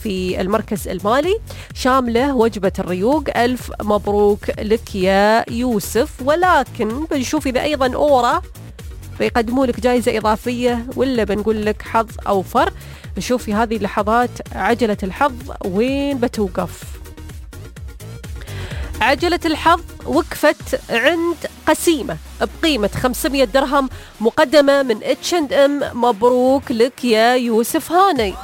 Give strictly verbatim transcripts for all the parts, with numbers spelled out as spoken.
في المركز المالي شاملة وجبة الريوق. ألف مبروك لك يا يوسف. ولكن بنشوف إذا أيضا أورا بيقدموا لك جائزة إضافية ولا بنقول لك حظ أوفر. نشوف في هذه اللحظات عجلة الحظ وين بتوقف. عجلة الحظ وقفت عند قسيمة بقيمة خمسمية درهم مقدمة من اتش اند ام. مبروك لك يا يوسف هاني.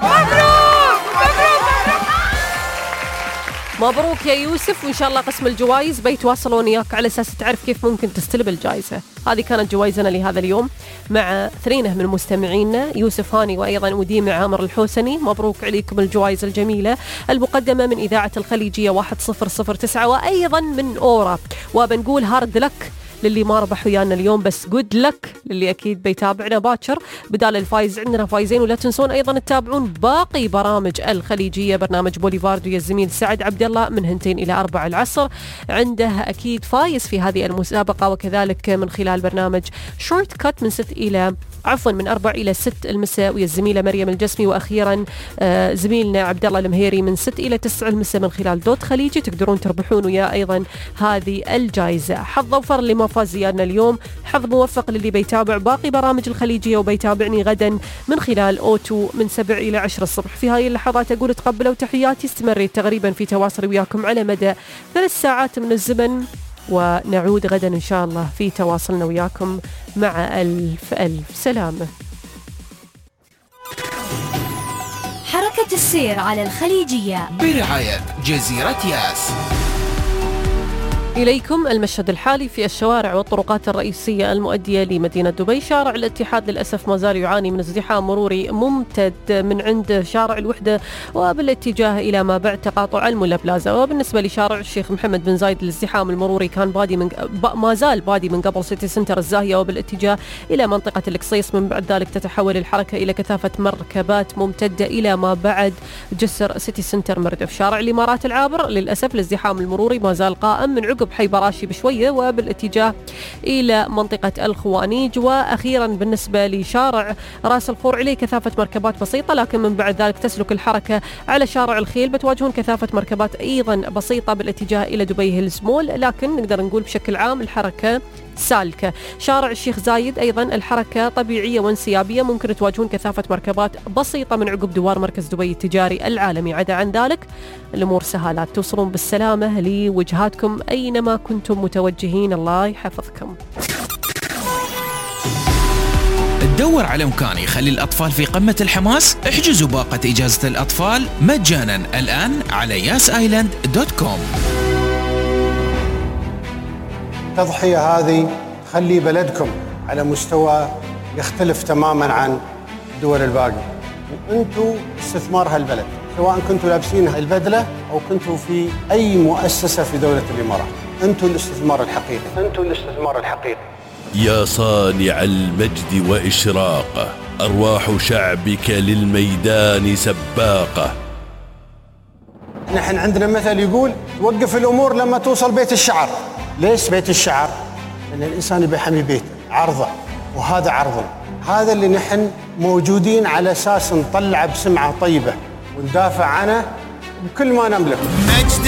مبروك يا يوسف، وإن شاء الله قسم الجوائز بيتواصلون وياك على أساس تعرف كيف ممكن تستلم الجائزة. هذه كانت جوائزنا لهذا اليوم مع ثرينه من مستمعينا يوسف هاني وأيضا وديم عامر الحوسني. مبروك عليكم الجوائز الجميلة المقدمة من إذاعة الخليجية واحد صفر صفر تسعة وأيضا من أورا. وبنقول هارد لك للي ما ربح ويانا اليوم، بس جود لك للي أكيد بيتابعنا باكر بدال الفايز. عندنا فايزين، ولا تنسون أيضا تتابعون باقي برامج الخليجية. برنامج بوليفارد ويا الزميل سعد عبد الله من هنتين إلى أربع العصر عنده أكيد فايز في هذه المسابقة، وكذلك من خلال برنامج شورت كات من ست إلى عفوا من أربع إلى ست المساء ويا الزميلة مريم الجسمي. وأخيرا آه زميلنا عبد الله المهيري من ست إلى تسع المساء من خلال دوت خليجي. تقدرون تربحون ويا أيضا هذه الجائزة. حظ أوفر اللي ما فاز ويانا اليوم، حظ موفق للي بيتابع باقي برامج الخليجية وبيتابعني غدا من خلال أوتو من سبع إلى عشر الصبح. في هاي اللحظات أقول تقبلوا تحياتي. استمريت تقريبا في تواصل وياكم على مدى ثلاث ساعات من الزمن، ونعود غدا إن شاء الله في تواصلنا وياكم. مع ألف ألف سلامة. حركة السير على الخليجية برعاية جزيرة ياس. إليكم المشهد الحالي في الشوارع والطرقات الرئيسية المؤدية لمدينة دبي. شارع الاتحاد للأسف ما زال يعاني من ازدحام مروري ممتد من عند شارع الوحدة وبالاتجاه إلى ما بعد تقاطع المولا بلازا. وبالنسبة لشارع الشيخ محمد بن زايد الازدحام المروري كان بادي من ما زال بادي من قبل سيتي سنتر الزاهية وبالاتجاه إلى منطقة القصيص. من بعد ذلك تتحول الحركة إلى كثافة مركبات ممتدة إلى ما بعد جسر سيتي سنتر مردف. شارع الإمارات العابر للأسف الازدحام المروري ما زال قائم من عقب حي براشي بشوية وبالاتجاه إلى منطقة الخوانيج. وأخيرا بالنسبة لشارع راس الخور عليه كثافة مركبات بسيطة، لكن من بعد ذلك تسلك الحركة على شارع الخيل بتواجهون كثافة مركبات أيضا بسيطة بالاتجاه إلى دبي هيلز مول، لكن نقدر نقول بشكل عام الحركة سالكة. شارع الشيخ زايد أيضا الحركة طبيعية وانسيابية، ممكن تواجهون كثافة مركبات بسيطة من عقب دوار مركز دبي التجاري العالمي. عدا عن ذلك الأمور سهالات، توصلون بالسلامة لوجهاتكم أينما كنتم متوجهين. الله يحفظكم. تدور على مكان يخلي الأطفال في قمة الحماس؟ احجزوا باقة إجازة الأطفال مجانا الآن على ياس آيلاند دوت كوم. التضحية هذه تخلي بلدكم على مستوى يختلف تماما عن الدول الباقية، وانتم استثمار هالبلد، سواء كنتوا لابسين البدلة أو كنتوا في أي مؤسسة في دولة الإمارات. انتم الاستثمار الحقيقي، انتم الاستثمار الحقيقي. يا صانع المجد وإشراقه، أرواح شعبك للميدان سباقة. نحن عندنا مثل يقول وقف الأمور لما توصل بيت الشعر. ليش بيت الشعر؟ لأن الإنسان يبي يحمي بيته، عرضه، وهذا عرضنا. هذا اللي نحن موجودين على أساس نطلع بسمعة طيبة وندافع عنه بكل ما نملك.